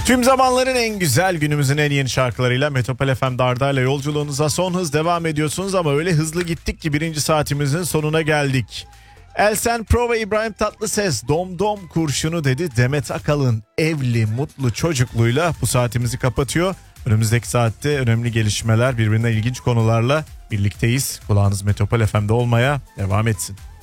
Tüm zamanların en güzel, günümüzün en yeni şarkılarıyla Metropol FM'de Arda'yla yolculuğunuza son hız devam ediyorsunuz ama öyle hızlı gittik ki birinci saatimizin sonuna geldik. Elsen Pro ve İbrahim Tatlıses Dom Dom kurşunu dedi. Demet Akalın evli mutlu çocukluğuyla bu saatimizi kapatıyor. Önümüzdeki saatte önemli gelişmeler, birbirinden ilginç konularla birlikteyiz. Kulağınız Metropol FM'de olmaya devam etsin.